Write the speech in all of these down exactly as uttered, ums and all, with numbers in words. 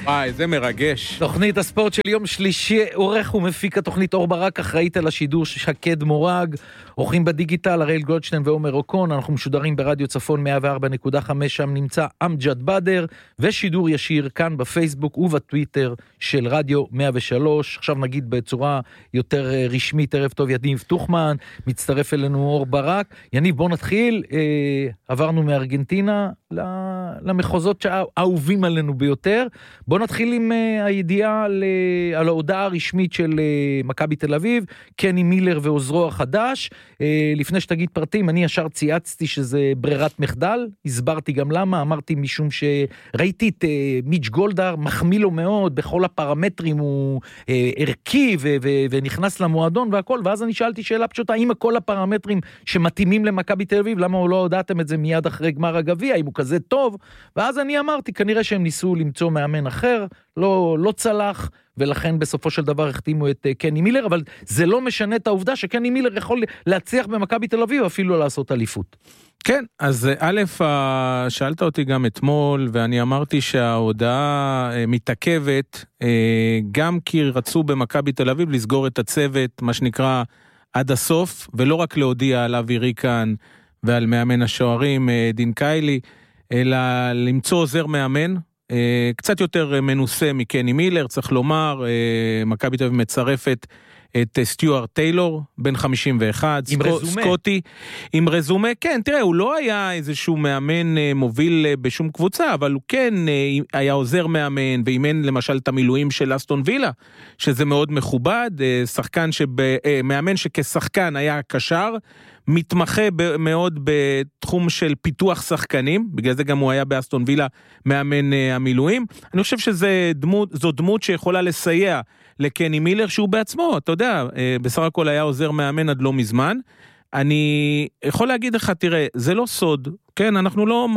וואי, זה מרגש. תוכנית הספורט של יום שלישי, עורך ומפיק התוכנית אור ברק, אחראית על השידור שקד מורג, עורכים בדיגיטל, הראל גולדשטיין ועומר אוקון, אנחנו משודרים ברדיו צפון מאה וארבע נקודה חמש, שם נמצא אמג'ד בדר, ושידור ישיר כאן בפייסבוק ובטוויטר של רדיו מאה ושלוש, עכשיו נגיד בצורה יותר רשמית, ערב טוב יניב תוכמן, מצטרף אלינו אור ברק. יניב, בוא נתחיל, אה, עברנו מארגנטינה למחוזות שהאהובים עלינו ביותר, בוא נתחיל עם uh, הידיעה על, uh, על ההודעה הרשמית של uh, מכבי תל אביב, קני מילר ועוזרו החדש. Uh, לפני שתגיד פרטים, אני ישר צייצתי שזה ברירת מחדל, הסברתי גם למה, אמרתי משום שראיתי את uh, מיץ' גולדהר, מחמיא לו מאוד, בכל הפרמטרים הוא uh, ערכי ו- ו- ונכנס למועדון והכל, ואז אני שאלתי שאלה פשוטה, האם כל הפרמטרים שמתאימים למכבי תל אביב, למה הוא לא הודעתם את זה מיד אחרי גמר הגביע, אם הוא כזה טוב, ואז אני אמרתי, כנראה שהם ניסו למצוא מאמן אחר, לא, לא צלח, ולכן בסופו של דבר החתימו את קני מילר, אבל זה לא משנה את העובדה שקני מילר יכול להצליח במכבי תל אביב, אפילו לעשות אליפות. כן, אז א', שאלת אותי גם אתמול, ואני אמרתי שההודעה מתעכבת, גם כי רצו במכבי תל אביב לסגור את הצוות, מה שנקרא עד הסוף, ולא רק להודיע על אבי ריקן ועל מאמן השוערים דין קיילי, אלא למצוא עוזר מאמן, קצת יותר מנוסה מקני מילר, צריך לומר, מכבי תל אביב מצרפת את סטיוארט טיילור, בן חמישים ואחת, עם סקו, רזומה. סקוטי, עם רזומה, כן, תראה, הוא לא היה איזשהו מאמן מוביל בשום קבוצה, אבל הוא כן היה עוזר מאמן, ואימן למשל את המילואים של אסטון וילה, שזה מאוד מכובד, שחקן שב, מאמן שכשחקן היה קשר, מתמחה מאוד בתחום של פיתוח שחקנים, בגלל זה גם הוא היה באסטון וילה מאמן המילואים. אני חושב שזה דמות, זו דמות שיכולה לסייע לקני מילר, שהוא בעצמו, אתה יודע, בסך הכל היה עוזר מאמן עד לא מזמן. אני יכול להגיד לך, תראה, זה לא סוד, כן, אנחנו לא,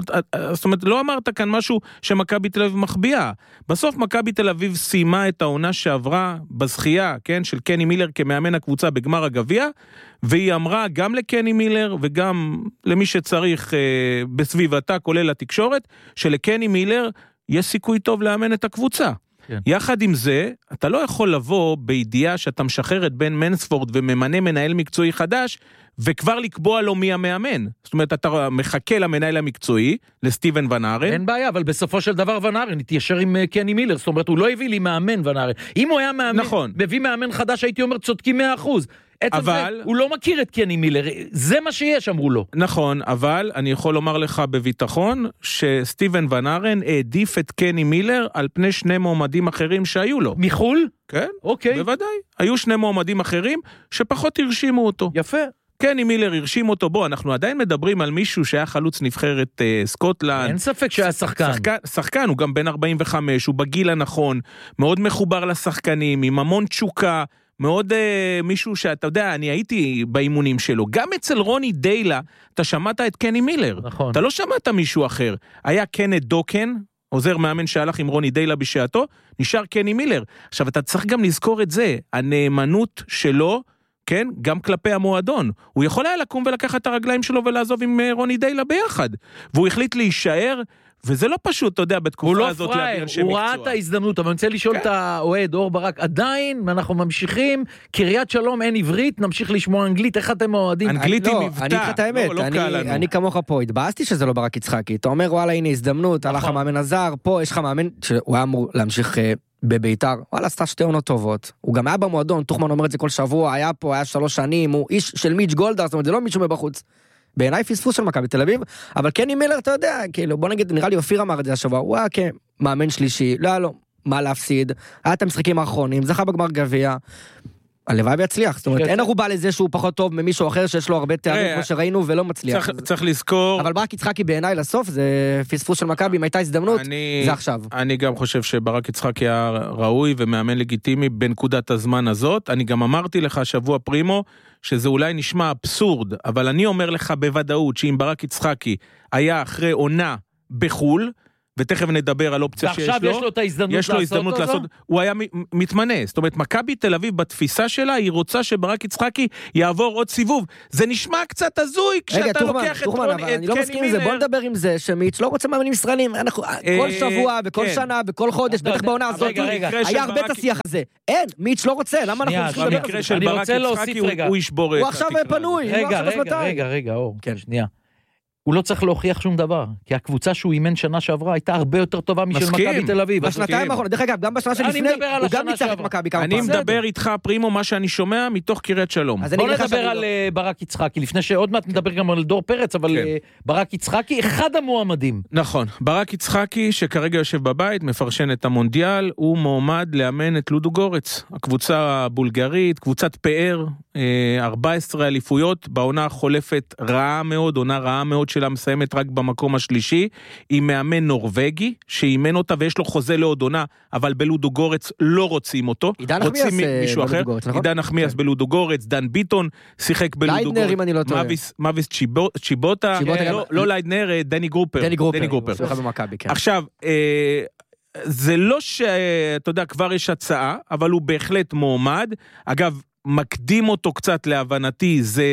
זאת אומרת, לא אמרת כאן משהו שמכבי תל אביב מחביאה. בסוף מכבי תל אביב סיימה את העונה שעברה בזכייה, כן, של קני מילר כמאמן הקבוצה בגמר הגביע, והיא אמרה גם לקני מילר וגם למי שצריך אה, בסביבתה, כולל התקשורת, שלקני מילר יש סיכוי טוב לאמן את הקבוצה. כן. יחד עם זה, אתה לא יכול לבוא בידיעה שאתה משחרר את בן מנספורד וממנה מנהל מקצועי חדש, וכבר לקבוע לו מי המאמן. זאת אומרת, אתה מחכה למנהל המקצועי, לסטיבן ון ארן. אין בעיה, אבל בסופו של דבר ון ארן התיישר עם קני מילר, זאת אומרת, הוא לא הביא לי מאמן ון ארן. אם הוא היה מאמן, נכון. מביא מאמן חדש, הייתי אומר, צודקים מאה אחוז. אבל... זה, הוא לא מכיר את קני מילר, זה מה שיש, אמרו לו. נכון, אבל אני יכול לומר לך בביטחון, שסטיבן ון ארן העדיף את קני מילר, על פני שני מועמדים אחרים שהיו לו. מחול? כן, אוקיי. בוודאי. היו שני מועמדים אחרים, שפחות הרשימו אותו. יפה. קני מילר הרשים אותו, בוא, אנחנו עדיין מדברים על מישהו שהיה חלוץ נבחרת uh, סקוטלנד. אין ספק שהיה שחקן. שחקן. שחקן, הוא גם בן ארבעים וחמש, הוא בגיל הנכון, מאוד מחובר לשחקנים, עם המון תשוקה, מאוד uh, מישהו שאתה יודע, אני הייתי באימונים שלו, גם אצל רוני דיילה, אתה שמעת את קני מילר. נכון. אתה לא שמעת מישהו אחר. היה קנט דוקן, עוזר מאמן שהלך עם רוני דיילה בשעתו, נשאר קני מילר. עכשיו, אתה צריך גם לזכור את זה, הנאמנות שלו, כן, גם כלפי המועדון. הוא יכול היה לקום ולקחת את הרגליים שלו ולעזוב עם רוני דיילה ביחד. והוא החליט להישאר, וזה לא פשוט, אתה יודע, בתקופה הזאת להביא אנשי מקצוע. הוא ראה את ההזדמנות, אבל אני רוצה לשאול את האוהד אור ברק, עדיין, אנחנו ממשיכים, קריית שלום אין עברית, נמשיך לשמוע אנגלית, איך אתם אוהדים? אנגלית היא מבטא. אני אקרא את האמת, אני כמוך פה, התבאסתי שזה לא ברק יצחקי, אתה אומר, וואלה, הנה הזדמנות, הלך המאמן הזר, פה יש לך מאמן, שהוא היה אמור להמשיך בביתר, וואלה, עשתה שתי עונות טובות, הוא גם היה במועדון, תוכמן אומר את זה כל שבוע, היה פה, היה שלוש שנים, הוא איש של מיץ' גולדהר, זאת אומרת, זה לא מישהו מבחוץ. בעיניי פספוס של מכבי תל אביב, אבל קני מילר, אתה יודע, כאילו, בוא נגיד, נראה לי אופיר אמר את זה השבוע, הוא היה כמאמן שלישי, לא היה לו מה להפסיד, היה את המשחקים האחרונים, זכה בגמר גביע, הלוואי ויצליח, זאת אומרת, אין ערובה לזה שהוא פחות טוב ממישהו אחר שיש לו הרבה תארים כמו שראינו ולא מצליח. צריך לזכור. אבל ברק יצחקי בעיניי לסוף זה פספוס של מכבי, אם הייתה הזדמנות, זה עכשיו. אני גם חושב שברק יצחקי היה ראוי ומאמן לגיטימי בנקודת הזמן הזאת. אני גם אמרתי לך שבוע פרימו, שזה אולי נשמע אבסורד, אבל אני אומר לך בוודאות שאם ברק יצחקי היה אחרי עונה בחול, ותכף נדבר על אופציה שיש לו. ועכשיו יש לו את ההזדמנות לעשות, לו הזדמנות לעשות, הוא היה מתמנה, זאת אומרת, מכבי תל אביב בתפיסה שלה, היא רוצה שברק יצחקי יעבור עוד סיבוב. זה נשמע קצת הזוי, כשאתה לוקח את רוני, את אני לא מסכים עם זה, בוא נדבר עם זה, שמיץ' לא רוצה מאמנים ישראלים, כל שבוע, וכל שנה, וכל חודש, בטח בעונה הזאת, היה הרבה את השיח הזה. אין, מיץ' לא רוצה, למה אנחנו במקרה של ברק יצחקי הוא ישבור את התקרה. הוא עכשיו פנוי, רגע, רגע, רגע, רגע, אור, שנייה. הוא לא צריך להוכיח שום דבר, כי הקבוצה שהוא אימן שנה שעברה הייתה הרבה יותר טובה משל מכבי תל אביב. בשנתיים האחרונות, דרך אגב, גם בשנה שלפני, הוא גם ניצח את מכבי כמה פעמים. אני מדבר איתך, פרימו, מה שאני שומע מתוך קריית שלום. בוא נדבר על ברק יצחקי, לפני שעוד מעט נדבר גם על דור פרץ, אבל ברק יצחקי, אחד המועמדים. נכון, ברק יצחקי, שכרגע יושב בבית, מפרשן את המונדיאל, הוא מועמד לאמן את לודו גורץ, הקבוצה הבולגרית, קבוצת פאר, ארבע עשרה אליפויות, בעונה החולפת רעה מאוד, עונה רעה מאוד שלה מסיימת רק במקום השלישי, עם מאמן נורווגי, שאימן אותה ויש לו חוזה לעוד עונה, אבל בלודו גורץ לא רוצים אותו. עידן נחמיאס בלודו גורץ, נכון? עידן נחמיאס בלודו גורץ, דן ביטון שיחק בלודו גורץ. ליידנר, אם אני לא טועה. מוויס צ'יבוטה, לא ליידנר, דני גרופר. דני גרופר. עכשיו, זה לא שאתה יודע, כבר יש הצעה, אבל הוא בהחלט מועמד. אגב, מקדים אותו קצת להבנתי, זה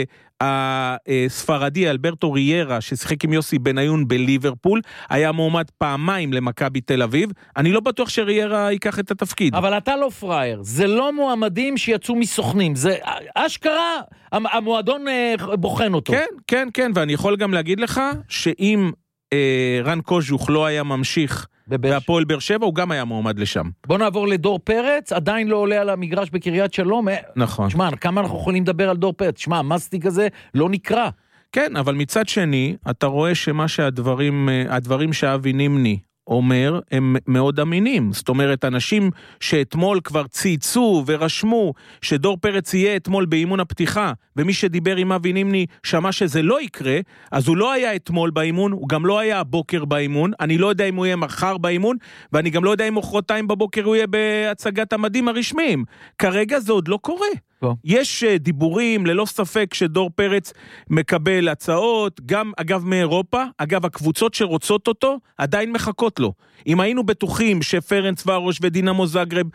הספרדי אלברטו ריירה, ששיחק עם יוסי בניון בליברפול, היה מועמד פעמיים למכבי תל אביב. אני לא בטוח שריירה ייקח את התפקיד. אבל אתה לא פרייר, זה לא מועמדים שיצאו מסוכנים, זה אשכרה, המועדון בוחן אותו. כן, כן, כן, ואני יכול גם להגיד לך, שאם אה, רן קוז'וך לא היה ממשיך והפועל באר שבע, הוא גם היה מועמד לשם. בוא נעבור לדור פרץ, עדיין לא עולה על המגרש בקריית שלום. נכון. שמע, כמה אנחנו יכולים לדבר על דור פרץ? שמע, המסטיק הזה לא נקרא. כן, אבל מצד שני, אתה רואה שמה שהדברים, הדברים שאבי נימני אומר, הם מאוד אמינים. זאת אומרת, אנשים שאתמול כבר צייצו ורשמו שדור פרץ יהיה אתמול באימון הפתיחה, ומי שדיבר עם אבי נימני שמע שזה לא יקרה, אז הוא לא היה אתמול באימון, הוא גם לא היה הבוקר באימון, אני לא יודע אם הוא יהיה מחר באימון, ואני גם לא יודע אם מחרתיים בבוקר הוא יהיה בהצגת המדים הרשמיים. כרגע זה עוד לא קורה. יש דיבורים, ללא ספק שדור פרץ מקבל הצעות, גם אגב מאירופה, אגב הקבוצות שרוצות אותו, עדיין מחכות לו. אם היינו בטוחים שפרנץ ורוש ודינמו זאגרב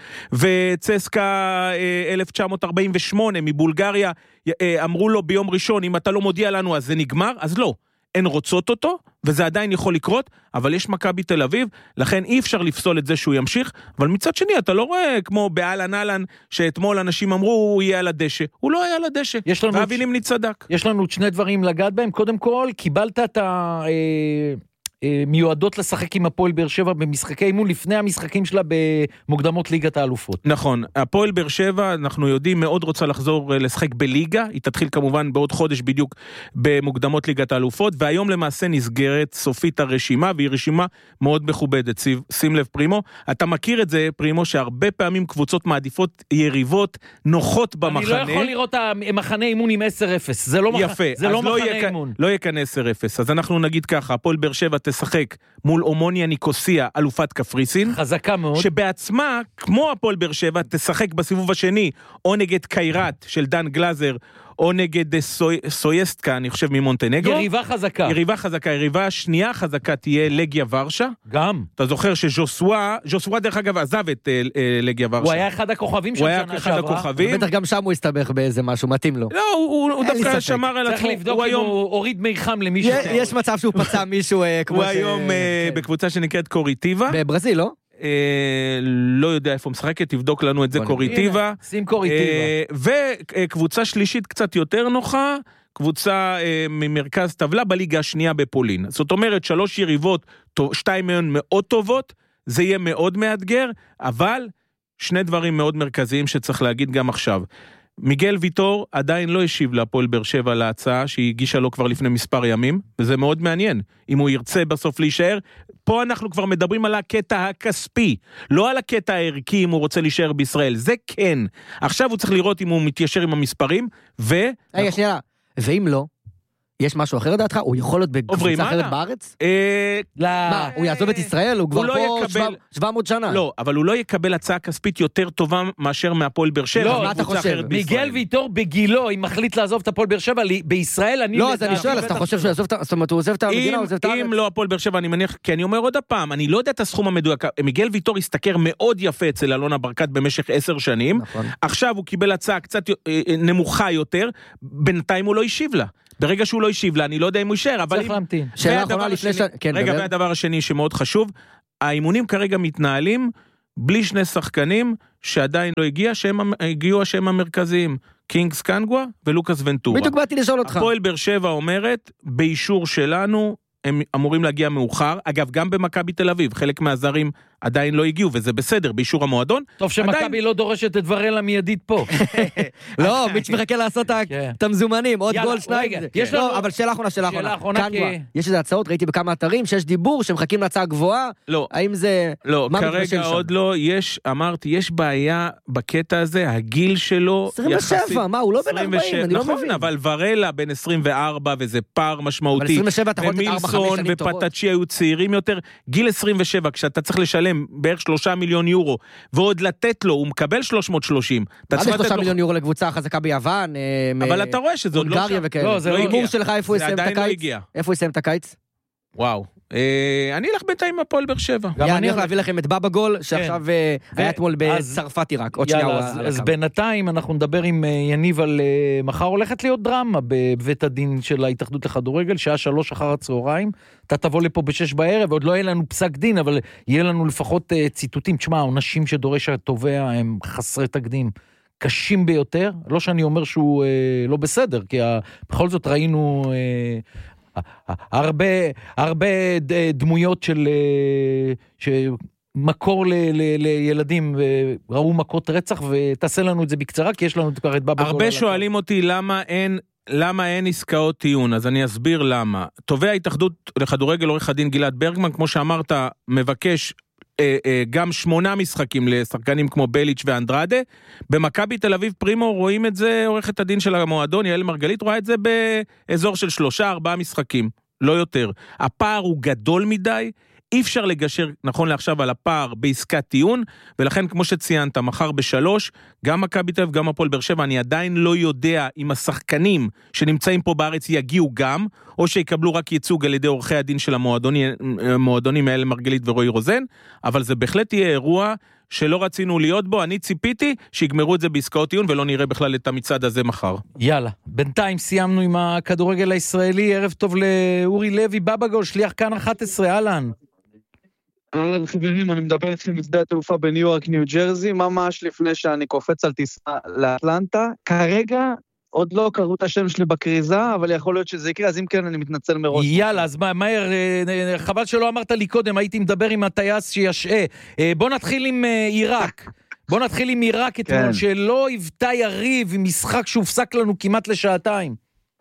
וצסקה אלף תשע מאות ארבעים ושמונה מבולגריה אמרו לו ביום ראשון, אם אתה לא מודיע לנו אז זה נגמר, אז לא. הן רוצות אותו, וזה עדיין יכול לקרות, אבל יש מכבי תל אביב, לכן אי אפשר לפסול את זה שהוא ימשיך, אבל מצד שני, אתה לא רואה כמו באלן אלן, שאתמול אנשים אמרו, הוא יהיה על הדשא, הוא לא היה על הדשא, ואבי נימני צדק. יש לנו שני דברים לגעת בהם, קודם כל, קיבלת את ה... מיועדות לשחק עם הפועל באר שבע במשחקי אימון לפני המשחקים שלה במוקדמות ליגת האלופות. נכון, הפועל באר שבע, אנחנו יודעים, מאוד רוצה לחזור לשחק בליגה, היא תתחיל כמובן בעוד חודש בדיוק במוקדמות ליגת האלופות, והיום למעשה נסגרת סופית הרשימה, והיא רשימה מאוד מכובדת. שים לב פרימו, אתה מכיר את זה פרימו, שהרבה פעמים קבוצות מעדיפות יריבות נוחות במחנה. אני לא יכול לראות המחנה אימון עם עשר אפס, זה לא, יפה, מח... זה לא לא מחנה יהיה, אימון. לא יהיה כאן עשר אפס, אז אנחנו נגיד ככה, הפועל באר שבע תשחק מול אומוניה ניקוסיה, אלופת קפריסין. חזקה מאוד. שבעצמה, כמו הפועל באר שבע, תשחק בסיבוב השני, או נגד קיירת של דן גלזר, או נגד סוי, סויסטקה, אני חושב ממונטנגרו. יריבה חזקה. יריבה חזקה, יריבה השנייה חזקה תהיה לגיה ורשה. גם. אתה זוכר שז'וסווה, ז'וסווה דרך אגב עזב את אה, אה, לגיה ורשה. הוא היה אחד הכוכבים של שנה שעברה. הוא היה אחד הכוכבים. בטח גם שם הוא הסתבך באיזה משהו, מתאים לו. לא, הוא, הוא דווקא שמר על עצמו. צריך לבדוק אם היום... הוא הוריד מיחם למישהו. יש מצב שהוא פצע מישהו כמו הוא היום בקבוצה שנקראת קוריטיבה. בברזיל, לא? לא יודע איפה משחקת, תבדוק לנו את זה, קוריטיבה. שים קוריטיבה. וקבוצה שלישית קצת יותר נוחה, קבוצה ממרכז טבלה בליגה השנייה בפולין. זאת אומרת, שלוש יריבות, שתיים מהן מאוד טובות, זה יהיה מאוד מאתגר, אבל שני דברים מאוד מרכזיים שצריך להגיד גם עכשיו. מיגל ויטור עדיין לא השיב להפועל באר שבע להצעה שהיא הגישה לו כבר לפני מספר ימים, וזה מאוד מעניין. אם הוא ירצה בסוף להישאר, פה אנחנו כבר מדברים על הקטע הכספי, לא על הקטע הערכי אם הוא רוצה להישאר בישראל, זה כן. עכשיו הוא צריך לראות אם הוא מתיישר עם המספרים, ו... רגע, שנייה, ואם לא? יש משהו אחר לדעתך? הוא יכול להיות בקבוצה אחרת בארץ? מה, הוא יעזוב את ישראל? הוא כבר פה שבע מאות שנה. לא, אבל הוא לא יקבל הצעה כספית יותר טובה מאשר מהפועל באר שבע. לא, מה אתה חושב? מיגל ויטור בגילו, אם מחליט לעזוב את הפועל באר שבע, בישראל אני... לא, אז אני שואל, אז אתה חושב שהוא יעזוב את... זאת אומרת, הוא עוזב את המדינה, הוא עוזב את הארץ? אם לא הפועל באר שבע, אני מניח, כי אני אומר עוד הפעם, אני לא יודע את הסכום המדויק. מיגל ויטור הסתכר מאוד יפה אצל אלונה ברקת במשך עשר שנים. עכשיו הוא קיבל הצעה קצת נמוכה יותר, בינתיים הוא לא ישיב לה. ברגע שהוא לא ישיב לה, אני לא יודע אם הוא יישאר, אבל... צריך להמתין. שאלה אחרונה לפני ש... רגע, והדבר השני שמאוד חשוב, האימונים כרגע מתנהלים בלי שני שחקנים שעדיין לא הגיע, שהם הגיעו השם המרכזיים, קינגס קנגווה ולוקאס ונטורה. בדיוק באתי לשאול אותך. הפועל באר שבע אומרת, באישור שלנו, הם אמורים להגיע מאוחר, אגב גם במכבי תל אביב, חלק מהזרים עדיין לא הגיעו, וזה בסדר, באישור המועדון. טוב שמכבי לא דורשת את ורלה מיידית פה. לא, מיץ' מחכה לעשות את המזומנים, עוד גול שניים. לא, אבל שאלה אחרונה, שאלה אחרונה. יש איזה הצעות, ראיתי בכמה אתרים, שיש דיבור, שמחכים להצעה גבוהה, האם זה... לא, כרגע עוד לא, יש, אמרתי, יש בעיה בקטע הזה, הגיל שלו... עשרים ושבע, מה, הוא לא בן ארבעים, אני לא מבין. נכון, אבל ורלה בן עשרים וארבע, וזה פער משמעותי. ומילסון ופטאצ'י היו צעירים יותר. גיל עשרים ושבע, כשאתה צריך לשלם בערך שלושה מיליון יורו, ועוד לתת לו, הוא מקבל שלוש מאות ושלושים. מה זה שלושה מיליון יורו לקבוצה חזקה ביוון? אבל אתה רואה שזה עוד לא שם. לא, זה לא הגיע. זה עדיין לא הגיע. איפה הוא יסיים את הקיץ? וואו. אני אלך בינתיים עם הפועל באר שבע. אני הולך להביא לכם את בבא גול, שעכשיו היה אתמול בצרפת עיראק. אז בינתיים אנחנו נדבר עם יניב על מחר הולכת להיות דרמה בבית הדין של ההתאחדות לכדורגל, שעה שלוש אחר הצהריים, אתה תבוא לפה בשש בערב, ועוד לא יהיה לנו פסק דין, אבל יהיה לנו לפחות ציטוטים. תשמע, העונשים שדורש התובע הם חסרי תקדים. קשים ביותר, לא שאני אומר שהוא לא בסדר, כי בכל זאת ראינו... הרבה, הרבה דמויות של, שמקור ל, ל, לילדים ראו מכות רצח, ותעשה לנו את זה בקצרה, כי יש לנו כבר את בבא גול. הרבה שואלים אותי למה אין, למה אין עסקאות טיעון, אז אני אסביר למה. תובע ההתאחדות לכדורגל עורך הדין גלעד ברגמן, כמו שאמרת, מבקש גם שמונה משחקים לשחקנים כמו בליץ' ואנדרדה. במכבי תל אביב פרימו רואים את זה, עורכת הדין של המועדון יעל מרגלית רואה את זה באזור של שלושה ארבעה משחקים, לא יותר. הפער הוא גדול מדי, אי אפשר לגשר נכון לעכשיו על הפער בעסקת טיעון, ולכן כמו שציינת, מחר בשלוש, גם מכבי תל אביב, גם הפועל באר שבע, אני עדיין לא יודע אם השחקנים שנמצאים פה בארץ יגיעו גם, או שיקבלו רק ייצוג על ידי עורכי הדין של המועדונים, המועדונים האלה מרגלית ורועי רוזן, אבל זה בהחלט יהיה אירוע שלא רצינו להיות בו, אני ציפיתי שיגמרו את זה בעסקאות טיעון, ולא נראה בכלל את המצעד הזה מחר. יאללה, בינתיים סיימנו עם הכדורגל הישראלי, ערב טוב לאורי לוי, בבא גול, שליח כאן אחת עשרה, אהלן. אהלן חברים, אני מדבר איתכם בשדה התעופה בניו יורק, ניו ג'רזי, ממש לפני שאני קופץ על טיסה לאטלנטה. כרגע עוד לא קראו את השם שלי בקריזה, אבל יכול להיות שזה יקרה, אז אם כן אני מתנצל מראש. יאללה, אז מה, מהר, חבל שלא אמרת לי קודם, הייתי מדבר עם הטייס שישעה. בוא נתחיל עם עיראק. בוא נתחיל עם עיראק אתמול, שלא היוותה יריב עם משחק שהופסק לנו כמעט לשעתיים.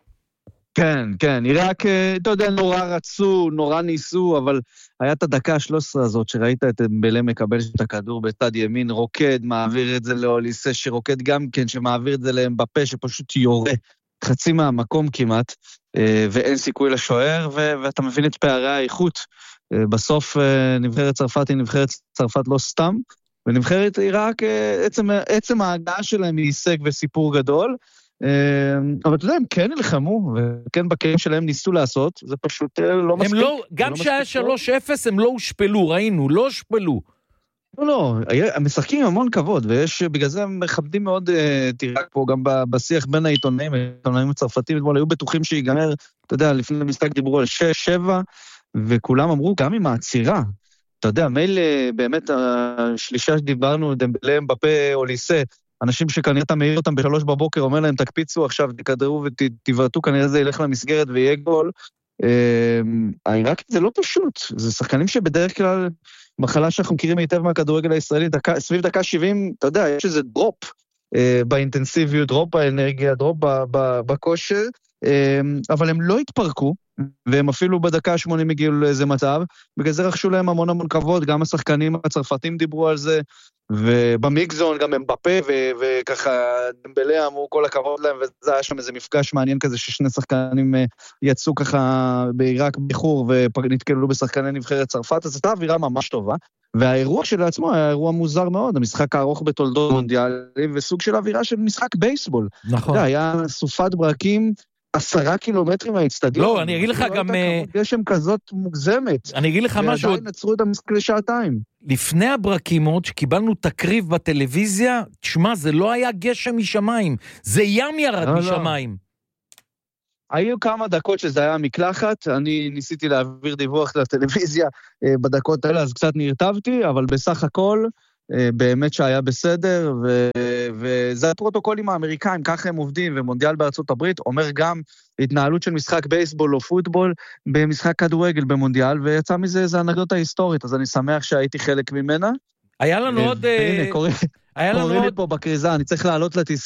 כן, כן, עיראק, אתה יודע, נורא רצו, נורא ניסו, אבל היה את הדקה ה-שלוש עשרה הזאת, שראית את אמבלה מקבל את הכדור בצד ימין, רוקד, מעביר את זה לאוליסה, שרוקד גם כן, שמעביר את זה לאמבפה, שפשוט יורה חצי מהמקום כמעט, ואין סיכוי לשוער, ואתה מבין את פערי האיכות. בסוף נבחרת צרפת היא נבחרת צרפת לא סתם, ונבחרת עיראק, עצם, עצם ההגעה שלהם היא הישג וסיפור גדול, אבל אתה יודע, הם כן נלחמו, וכן בקיים שלהם ניסו לעשות, זה פשוט לא מספיק. לא, גם שהיה שלוש אפס הם לא הושפלו, ראינו, לא הושפלו. לא, לא, הם משחקים עם המון כבוד, ויש, בגלל זה הם מכבדים מאוד תיראק פה, גם בשיח בין העיתונאים, העיתונאים הצרפתים, אתמול היו בטוחים שיגמר, אתה יודע, לפני המשחק דיברו על שש שבע, וכולם אמרו, גם עם העצירה, אתה יודע, מייל באמת השלישה שדיברנו, דמבלה, אמבפה, אוליסה, אנשים שכנראה אתה מעיר אותם בשלוש בבוקר, אומר להם, תקפיצו עכשיו, תקדרו ותיברתו, כנראה זה ילך למסגרת ויהיה גול. העיראק זה לא פשוט, זה שחקנים שבדרך כלל, מחלה שאנחנו מכירים היטב מהכדורגל הישראלי, סביב דקה שבעים, אתה יודע, יש איזה דרופ באינטנסיביות, דרופ באנרגיה, דרופ בכושר, אבל הם לא התפרקו, והם אפילו בדקה שמונים הגיעו לאיזה מצב, בגלל זה רכשו להם המון המון כבוד, גם השחקנים הצרפתים דיברו על זה, ובמיקזון גם הם בפה, וככה דמבלה אמרו כל הכבוד להם, וזה היה שם איזה מפגש מעניין כזה, ששני שחקנים יצאו ככה בעיראק באיחור, ונתקלו בשחקני נבחרת צרפת, אז הייתה אווירה ממש טובה, והאירוע של עצמו היה אירוע מוזר מאוד, המשחק הארוך בתולדות מונדיאלים, וסוג של אווירה של משחק בייסבול. נכון. זה היה סופת ברקים, עשרה קילומטרים מהאצטדיון. לא, אני אגיד לך גם... גשם כזאת מוגזמת. אני אגיד לך משהו... ועדיין נצרו את המשחק לשעתיים. לפני הברקימות, שקיבלנו תקריב בטלוויזיה, תשמע, זה לא היה גשם משמיים, זה ים ירד לא, משמיים. לא. היו כמה דקות שזה היה מקלחת, אני ניסיתי להעביר דיווח לטלוויזיה בדקות האלה, אז קצת נרטבתי, אבל בסך הכל... באמת שהיה בסדר, ו... וזה הפרוטוקולים האמריקאים, ככה הם עובדים, ומונדיאל בארצות הברית אומר גם התנהלות של משחק בייסבול או פוטבול במשחק כדורגל במונדיאל, ויצא מזה איזו הנהגות ההיסטורית, אז אני שמח שהייתי חלק ממנה. היה לנו עוד... הנה, קוראים לי פה בקריזה, אני צריך לעלות לטיסה.